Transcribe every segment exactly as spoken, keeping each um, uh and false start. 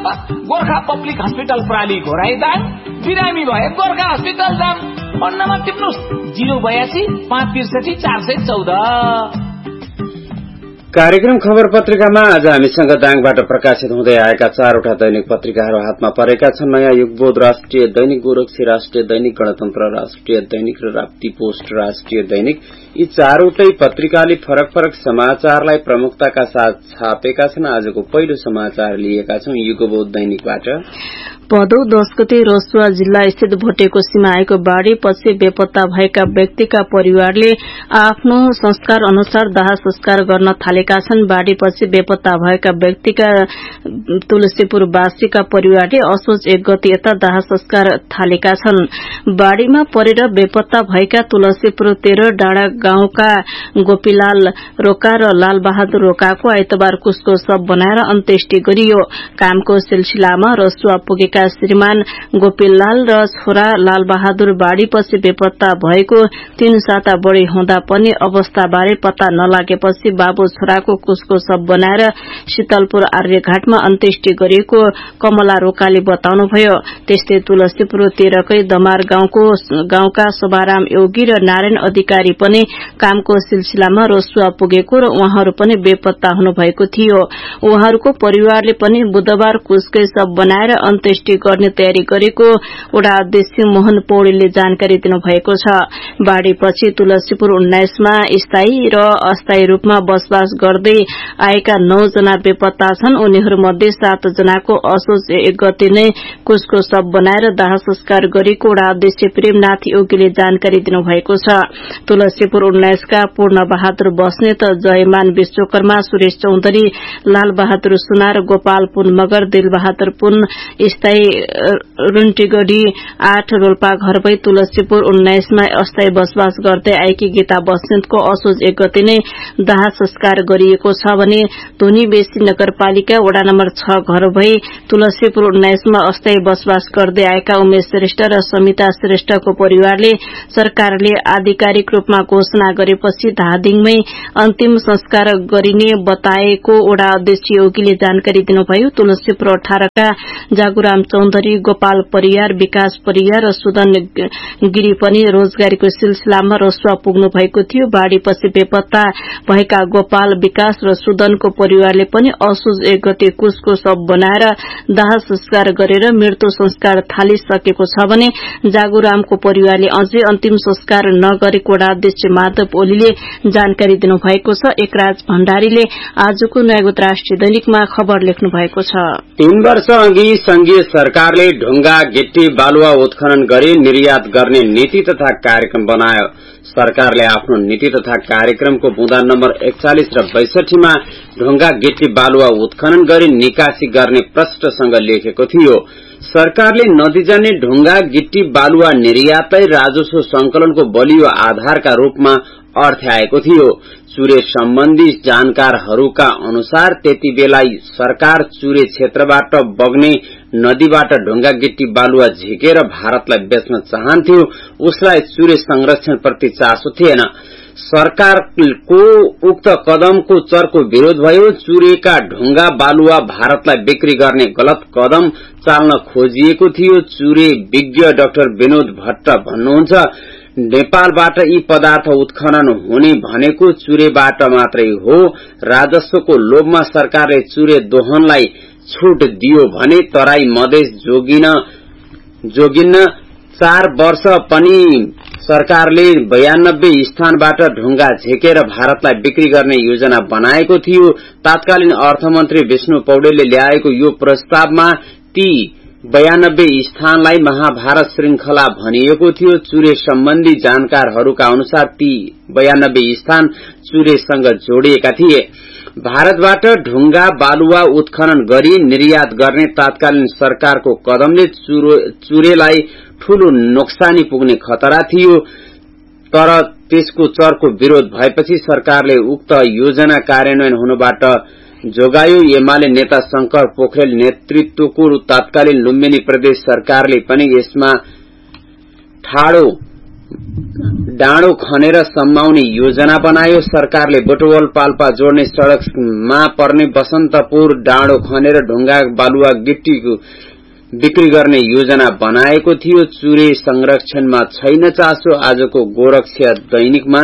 त Gorkha public hospital प्राली घोराइदाङ, बिरामी भए गोर्खा हस्पिटल जाम। फोन नम्बर टिप्नुहोस् जिरो बयासी पाँच त्रिसठी चार सय चौध। कार्यक्रम खबर पत्रिकामा आज हामीसँग दाङबाट प्रकाशित हुँदै आएका चारवटा दैनिक पत्रिकाहरू हातमा परेका छन्। नयाँ युगबोध राष्ट्रिय दैनिक, गोरक्षी राष्ट्रिय दैनिक, गणतन्त्र राष्ट्रिय दैनिक र राप्ती पोस्ट राष्ट्रिय दैनिक। यी चारवटै पत्रिकाले फरक फरक समाचारलाई प्रमुखताका साथ छापेका छन्। आजको पहिलो समाचार लिएका छौं युगबोध दैनिकबाट। भदौ दश गते रसुवा जिल्ला स्थित भोटेको सीमा आएको बाढ़ी पछि बेपत्ता भएका व्यक्तिका परिवारले आफ्नो संस्कार अनुसार दाह संस्कार गर्न थालेका छन्। बाढ़ी पछि बेपत्ता भएका व्यक्तिका तुलसीपुर वासीका परिवारले असोज एक गते यता दाह संस्कार थालेका छन्। बाढ़ीमा परेर बेपत्ता भएका तुलसीपुर तेह्र डाँडा गाउँका गोपीलाल रोका र लाल बहादुर रोकाको आइतबार कुसको शव बनाएर अन्त्येष्टि गरियो। कामको सिलसिलामा रसुवा पुगेका श्रीमान गोपीलाल र छोरा लाल बहादुर बाढ़ी पछि बेपत्ता भएको तीन साता बढ़ी हुँदा पनि अवस्थाबारे पत्ता नलागेपछि बाबु छोराको कुसको शव बनाएर शीतलपुर आर्यघाटमा अन्त्येष्टि गरिएको कमला रोकाले बताउनुभयो। त्यस्तै तुलसीपुर तेह्रकै दमार गाउँको गाउँका शोभाराम योगी र नारायण अधिकारी पनि कामको सिलसिलामा रसुवा पुगेको र उहाँहरू पनि बेपत्ता हुनुभएको थियो। उहाँहरूको परिवारले पनि बुधबार कुसकै शव बनाएर अन्त्येष्टि गर्ने तयारी गरेको वडा अध्यक्ष मोहन पौडेलले जानकारी दिनुभएको छ। बाढ़ीपछि तुलसीपुर उन्नाइसमा स्थायी र अस्थायी रूपमा बसोबास गर्दै आएका नौ जना बेपत्ता छन्। उनीहरूमध्ये सात जनाको असोज एक गते नै कुसको शव बनाएर दाह संस्कार गरेको वडा अध्यक्ष प्रेमनाथ योगीले जानकारी दिनुभएको छ। तुलसीपुर उन्नाइसका पूर्ण बहादुर बस्नेत, जयमान विश्वकर्मा, सुरेश चौधरी, लाल बहादुर सुनार, गोपाल पुन मगर, दिल बहादुर पुन, स्थायी रुन्टीगढ़ी आठ रोल्पा घर भई तुलसीपुर उन्नाइसमा अस्थायी बसोबास गर्दै आएकी गीता बस्नेतको असोज एक गते नै दाह संस्कार गरिएको छ भने धुनी बेसी नगरपालिका वडा नम्बर छ घर भई तुलसीपुर उन्नाइसमा अस्थायी बसोबास गर्दै आएका उमेश श्रेष्ठ र समिता श्रेष्ठको परिवारले सरकारले आधिकारिक रूपमा घोषणा गरेपछि धादिङमै अन्तिम संस्कार गरिने बताएको वडा अध्यक्ष योगीले जानकारी दिनुभयो। तुलसीपुर अठारका जागुराम चौधरी, गोपाल परियार, विकास परियार र सुदन गिरी पनि रोजगारीको सिलसिलामा रसुवा पुग्नु भएको थियो। बाढ़ीपछि बेपत्ता भएका गोपाल, विकास र सुदनको परिवारले पनि असोज एक गते कुसको शव बनाएर दाह संस्कार गरेर मृत्यु संस्कार थालिसकेको छ भने जागुरामको परिवारले अझै अन्तिम संस्कार नगरेको वडा अध्यक्ष माधव ओलीले जानकारी दिनुभएको छ। एकराज भण्डारीले आजको नयाँ राष्ट्रिय दैनिकमा खबर लेख्नु भएको छ। तीन वर्ष अघि संघीय सरकारले ढुंगा, गिट्टी, बालुवा उत्खनन गरी निर्यात गर्ने नीति तथा कार्यक्रम बनायो। सरकारले आफ्नो नीति तथा कार्यक्रमको बुँदा नम्बर एकचालिस र बैसठीमा ढुंगा, गिट्टी, बालुवा उत्खनन गरी निकासी गर्ने प्रष्टसँग लेखेको थियो। सरकारले नदी जाने ढुंगा, गिट्टी, बालुवा निर्यातलाई राजस्व संकलनको बलियो आधारका रूपमा अर्थ्याएको थियो। चुरे सम्बन्धी जानकारहरूका अनुसार त्यति बेला सरकार चुरे क्षेत्रबाट बग्ने नदीबाट ढुंगा, गिट्टी, बालुवा झिकेर भारतलाई बेच्न चाहन्थ्यो। उसलाई चुरे संरक्षण प्रति चासो थिएन। सरकारको उक्त कदमको चर्को विरोध भयो। चुरेका ढुंगा, बालुवा भारतलाई बिक्री गर्ने गलत कदम चाल्न खोजिएको थियो। चुरे विज्ञ डाक्टर विनोद भट्ट भन्नुहुन्छ, नेपालबाट यी पदार्थ उत्खनन हुने भनेको चुरेबाट मात्रै हो। राजस्वको लोभमा सरकारले चुरे दोहनलाई छूट दियो भने तराई मधेस जोगिन जोगिन्न चार वर्ष पनि सरकारले बयानब्बे स्थानबाट ढुंगा झेकेर भारतलाई बिक्री गर्ने योजना बनाएको थियो। तत्कालीन अर्थमन्त्री विष्णु पौडेलले ल्याएको यो प्रस्तावमा ती बयानब्बे स्थानलाई महाभारत श्रृंखला भनिएको थियो। चुरे सम्बन्धी जानकारहरूका अनुसार ती बयानब्बे स्थान चुरेसँग जोडिएका थिए। भारतबाट ढुंगा, बालुवा उत्खनन गरी निर्यात गर्ने तत्कालीन सरकारको कदमले चुरेलाई ठूलो नोक्सानी पुग्ने खतरा थियो। तर त्यसको चर्को विरोध भएपछि सरकारले उक्त योजना कार्यान्वयन हुनबाट जोगायो। एमाले नेता शंकर पोखरेल नेतृत्वको तत्कालीन लुम्बिनी प्रदेश सरकारले पनि यसमा ठाडो डाँडो खनेर सम्माउने योजना बनायो। सरकारले बुटवल पाल्पा जोड्ने सड़कमा पर्ने बसन्तपुर डाँडो खनेर ढुंगा बालुवा गिट्टीको बिक्री गर्ने योजना बनाएको थियो। चुरे संरक्षणमा छैन चासो। आजको गोरक्षा दैनिकमा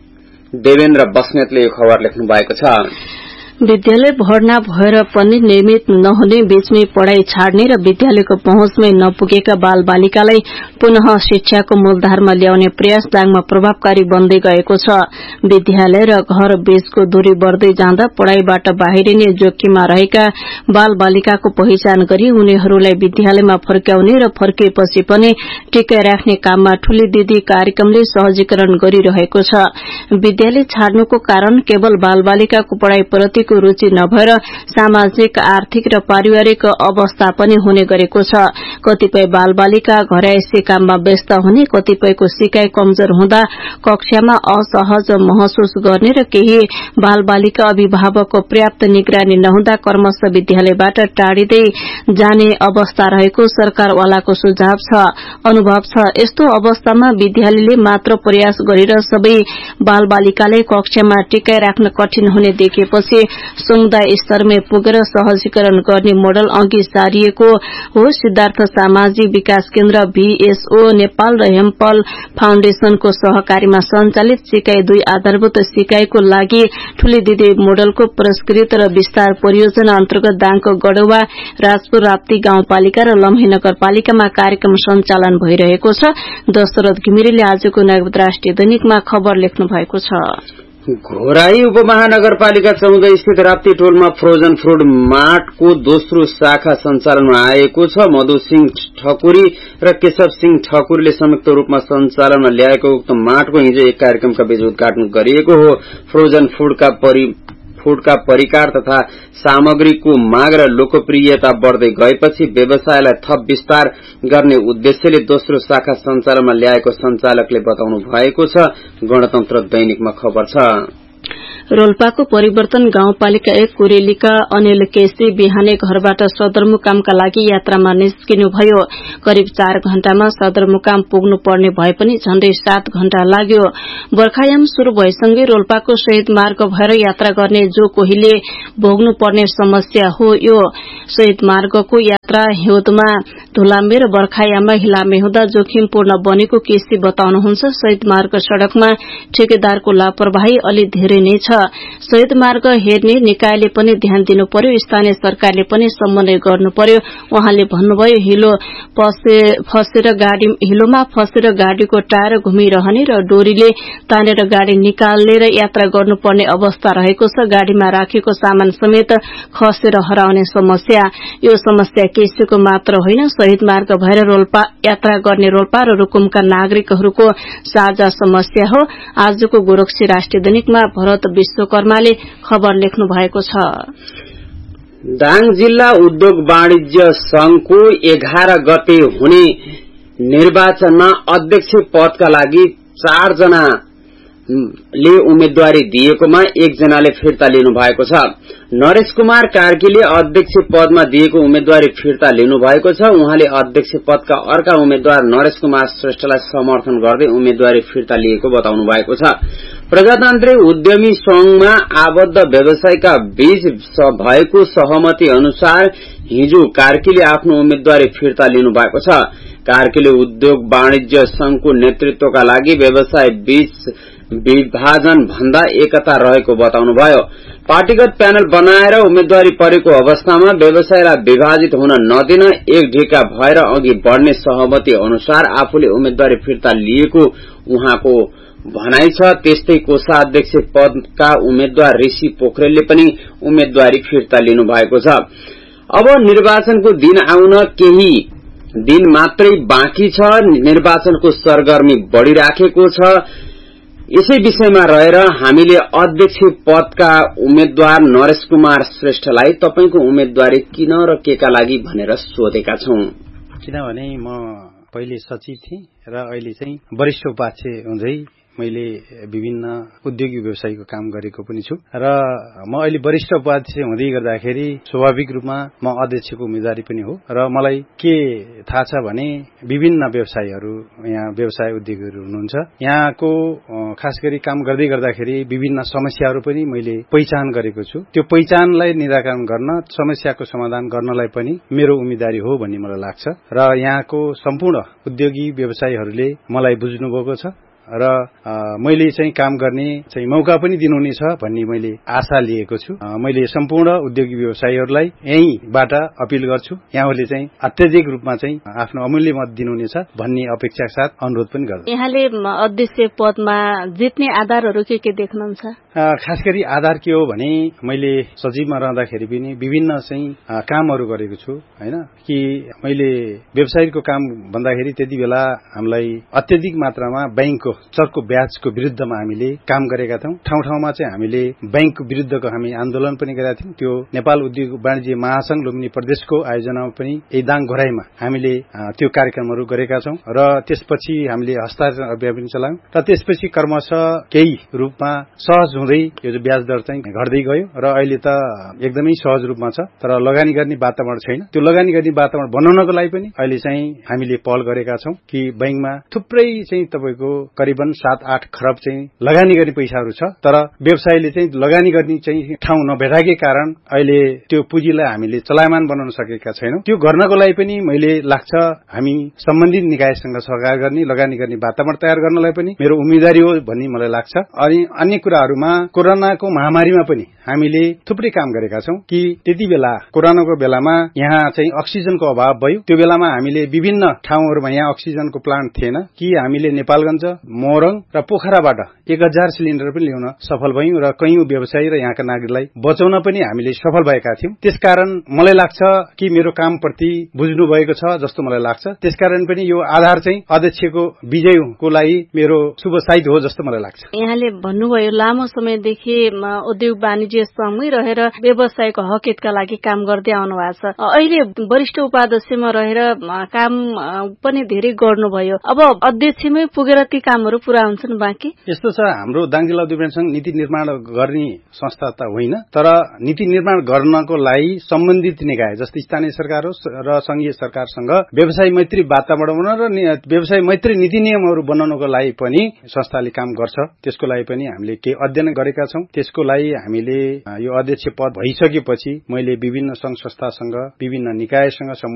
देवेन्द्र बस्नेतले यो खबर लेख्नु भएको छ। विद्यालय भर्ना भएर पनि नियमित नहुने, बीचमै पढ़ाई छाड्ने र विद्यालयको पहुँचमै नपुगेका बाल बालिकालाई पुनः शिक्षाको मूलधारमा ल्याउने प्रयास दाङमा प्रभावकारी बन्दै गएको छ। विद्यालय र घर बीचको दूरी बढ़दै जाँदा पढ़ाईबाट बाहिरिने जोखिममा रहेका बाल बालिकाको पहिचान गरी उनीहरूलाई विद्यालयमा फर्काउने र फर्किएपछि पनि टिकाइ राख्ने काममा ठूली दिदी कार्यक्रमले सहजीकरण गरिरहेको छ। विद्यालय छाड्नुको कारण केवल बाल बालिकाको पढ़ाईप्रति को रुचि नभएर सामाजिक, आर्थिक र पारिवारिक अवस्था पनि हुने गरेको छ। कतिपय बाल बालिका घरायसी काममा व्यस्त हुने, कतिपयको सिकाइ कमजोर हुँदा कक्षामा असहज महसुस गर्ने र केही बाल बालिका अभिभावकको पर्याप्त निगरानी नहुँदा क्रमशः विद्यालयबाट टाढिँदै जाने अवस्था रहेको सरकारवालाको सुझाव छ, अनुभव छ। यस्तो अवस्थामा विद्यालयले मात्र प्रयास गरेर सबै बाल बालिकालाई कक्षामा टिकाइ राख्न कठिन हुने देखेपछि समुदाय स्तरमै पुगेर सहजीकरण गर्ने मोडल अघि सारिएको हो। सिद्धार्थ सामाजिक विकास केन्द्र भीएसओ नेपाल र हेम्पल फाउन्डेशनको सहकारीमा सञ्चालित सिकाइ दुई आधारभूत सिकाइको लागि ठूली दिदी मोडलको पुरस्कृत र विस्तार परियोजना अन्तर्गत दाङको गडौवा, राजपुर राप्ती गाउँपालिका र लम्हे नगरपालिकामा कार्यक्रम सञ्चालन भइरहेको छ। दशरथ घिमिरेले आजको नगद राष्ट्रिय दैनिकमा खबर लेख्नु भएको छ। घोराई उपमहानगरपालिका चौध स्थित राप्ती टोलमा फ्रोजन फूड मार्टको दोस्रो शाखा सञ्चालनमा आएको छ। मधु सिंह ठकुरी र केशव सिंह ठकुरीले संयुक्त रूपमा सञ्चालनमा ल्याएको उक्त मार्टको हिजो एक कार्यक्रमका बीच उद्घाटन गरिएको हो। फ्रोजन फूडका परि फूडका परिकार तथा सामग्रीको माग र लोकप्रियता बढ़दै गएपछि व्यवसायलाई थप विस्तार गर्ने उद्देश्यले दोस्रो शाखा सञ्चालनमा ल्याएको सञ्चालकले बताउनु भएको छ। गणतन्त्र दैनिकमा खबर छ। रोल्पाको परिवर्तन गाउँपालिका एक कुरेलीका अनिल केसी बिहानै घरबाट सदरमुकामका लागि यात्रामा निस्किनुभयो। करिब चार घण्टामा सदरमुकाम पुग्नु पर्ने भए पनि झण्डै सात घण्टा लाग्यो। बर्खायाम शुरू भएसँगै रोल्पाको शहीद मार्ग भएर यात्रा गर्ने जो कोहीले भोग्नु पर्ने समस्या हो। यो शहीद मार्गको यात्रा हिउँदमा धुलाम्बे र बर्खायाममा हिलामे हुँदा जोखिमपूर्ण बनेको केसी बताउनुहुन्छ। शहीद मार्ग सड़कमा ठेकेदारको लापरवाही अलि धेरै नै छ। शहीद मार्ग हेर्ने निकायले पनि ध्यान दिनु पर्यो, स्थानीय सरकारले पनि समन्वय गर्नु पर्यो। उहाँले भन्नुभयो, हिलो फसेर गाडी हिलोमा फसेर गाडीको टायर घुमिरहने र डोरीले तानेर गाडी निकालेर यात्रा गर्नुपर्ने अवस्था रहेको छ। गाडीमा राखेको सामान समेत खसेर हराउने समस्या। यो समस्या केसीको मात्र होइन, शहीद मार्ग भएर रोल्पा यात्रा गर्ने रोल्पा र रुकुमका नागरिकहरूको साझा समस्या हो। आजको गोरक्षी राष्ट्रिय दैनिकमा भरत विश्वकर्माले खबर लेख्नु भएको छ। दाङ जिल्ला उद्योग वाणिज्य संघको एघार गते हुने निर्वाचनमा अध्यक्ष पदका लागि चार जनाले उम्मेद्वारी दिएकोमा एकजनाले फिर्ता लिनु भएको छ। नरेश कुमार कार्कीले अध्यक्ष पदमा दिएको उम्मेद्वारी फिर्ता लिनु भएको छ। उहाँले अध्यक्ष पदका अर्का उम्मेद्वार नरेश कुमार श्रेष्ठलाई समर्थन गर्दै उम्मेद्वारी फिर्ता लिएको बताउनु भएको छ। प्रजातान्त्रिक उद्यमी संघमा आबद्ध व्यवसायका बीच भएको सहमति अनुसार हिजो कार्कीले आफ्नो उम्मेद्वारी फिर्ता लिनु भएको छ। कार्कीले उद्योग वाणिज्य संघको नेतृत्वका लागि व्यवसाय बीच विभाजन भन्दा एकता रहेको बताउनुभयो। पार्टीगत प्यानल बनाएर उम्मेद्वारी परेको अवस्थामा व्यवसायलाई विभाजित हुन नदिन एक ढिका भएर अघि बढ़ने सहमति अनुसार आफूले उम्मेद्वारी फिर्ता लिएको उहाँको भनाइ छ। त्यस्तै कोषाध्यक्ष पदका उम्मेद्वार ऋषि पोखरेलले पनि उम्मेद्वारी फिर्ता लिनु भएको छ। अब निर्वाचनको दिन आउन केही दिन मात्रै बाँकी छ। निर्वाचनको सरगर्मी बढ़िराखेको छ। यसै विषयमा रहेर हामीले अध्यक्ष पदका उम्मेद्वार नरेश कुमार श्रेष्ठलाई तपाईको उम्मेद्वारी किन र केका लागि भनेर सोधेका छौं। किनभने म पहिले सचिव थिएँ र अहिले चाहिँ वरिष्ठ उपाध्यक्ष हुँदै मैले विभिन्न उद्योगी व्यवसायीको काम गरेको पनि छु र म अहिले वरिष्ठ उपाध्यक्ष हुँदै गर्दाखेरि स्वाभाविक रूपमा म अध्यक्षको उम्मेदवारी पनि हो र मलाई के थाहा छ भने विभिन्न व्यवसायीहरू यहाँ व्यवसाय उद्योगीहरू हुनुहुन्छ। यहाँको खास गरी काम गर्दै गर्दाखेरि विभिन्न समस्याहरू पनि मैले पहिचान गरेको छु। त्यो पहिचानलाई निराकरण गर्न, समस्याको समाधान गर्नलाई पनि मेरो उम्मेदवारी हो भन्ने मलाई लाग्छ र यहाँको सम्पूर्ण उद्योगी व्यवसायीहरूले मलाई बुझ्नुभएको छ र मैले चाहिँ काम गर्ने चाहिँ मौका पनि दिनुहुनेछ भन्ने मैले आशा लिएको छु। मैले सम्पूर्ण उद्योगी व्यवसायीहरूलाई यहीँबाट अपील गर्छु, यहाँहरूले चाहिँ अत्याधिक रूपमा चाहिँ आफ्नो अमूल्य मत दिनुहुनेछ भन्ने अपेक्षा साथ अनुरोध पनि गर्छु। यहाँले अध्यक्ष पदमा जित्ने आधारहरू के के देख्नुहुन्छ? खास गरी आधार के हो भने मैले सचिवमा रहँदाखेरि पनि विभिन्न चाहिँ कामहरू गरेको छु हैन कि मैले व्यवसायीको काम भन्दाखेरि त्यति बेला हामीलाई अत्याधिक मात्रामा बैंकको चर्को ब्याजको विरुद्धमा हामीले काम गरेका थियौं। ठाउँ ठाउँमा चाहिँ हामीले बैंकको विरुद्धको हामी आन्दोलन पनि गरेका थियौं। त्यो नेपाल उद्योग वाणिज्य महासंघ लुम्बिनी प्रदेशको आयोजनामा पनि एदाङ घोराईमा हामीले त्यो कार्यक्रमहरू गरेका छौं र त्यसपछि हामीले हस्तान्तरण अभियान पनि चलायौं र त्यसपछि क्रमशः केही रूपमा सहज हुँदै यो ब्याज दर चाहिँ घट्दै गयो र अहिले त एकदमै सहज रूपमा छ। तर लगानी गर्ने वातावरण छैन। त्यो लगानी गर्ने वातावरण बनाउनको लागि पनि अहिले चाहिँ हामीले पहल गरेका छौं कि बैंकमा थुप्रै चाहिँ तपाईको करिबन सात आठ खरब चाहिँ लगानी गर्ने पैसाहरू छ, तर व्यवसायीले चाहिँ लगानी गर्ने चाहिँ ठाउँ नभेटाकै कारण अहिले त्यो पुँजीलाई हामीले चलायमान बनाउन सकेका छैनौं। त्यो गर्नको लागि पनि मैले लाग्छ हामी सम्बन्धित निकायसँग सहकार गर्ने, लगानी गर्ने वातावरण तयार गर्नलाई पनि मेरो उम्मेदवारी हो भन्ने मलाई लाग्छ। अनि अन्य कुराहरूमा कोरोनाको महामारीमा पनि हामीले थुप्रै काम गरेका छौं कि त्यति बेला कोरोनाको बेलामा यहाँ चाहिँ अक्सिजनको अभाव भयो। त्यो बेलामा हामीले विभिन्न ठाउँहरूमा यहाँ अक्सिजनको प्लान्ट थिएन कि हामीले नेपालगञ्ज, मोरङ र पोखराबाट एक हजार सिलिन्डर पनि ल्याउन सफल भयौं र कयौं व्यवसायी र यहाँका नागरिकलाई बचाउन पनि हामीले सफल भएका थियौं। त्यसकारण मलाई लाग्छ कि मेरो कामप्रति बुझ्नु भएको छ जस्तो मलाई लाग्छ। त्यसकारण पनि यो आधार चाहिँ अध्यक्षको विजयको लागि मेरो शुभ साइत हो जस्तो मलाई लाग्छ। यहाँले भन्नुभयो लामो समयदेखि उद्योग वाणिज्य संघमै रहेर व्यवसायको हकहितका लागि काम गर्दै आउनु भएको छ। अहिले वरिष्ठ उपाध्यक्षमा रहेर काम पनि धेरै गर्नुभयो। अब अध्यक्षमै पुगेर ती कामहरू पूरा हुन्छन् बाँकी? यस्तो छ, हाम्रो दाङ जिल्ला उद्योग संघ नीति निर्माण गर्ने संस्था त होइन, तर नीति निर्माण गर्नको लागि सम्बन्धित निकाय जस्तै स्थानीय सरकार हो र संघीय सरकारसँग व्यवसाय मैत्री वातावरण बनाउन र व्यवसाय मैत्री नीति नियमहरू बनाउनको लागि पनि संस्थाले काम गर्छ। त्यसको लागि पनि हामीले के अध्ययन गरेका छौं। त्यसको लागि हामीले यो अध्यक्ष पद भइसकेपछि मैले विभिन्न संघ संस्थासँग, विभिन्न निकायसँग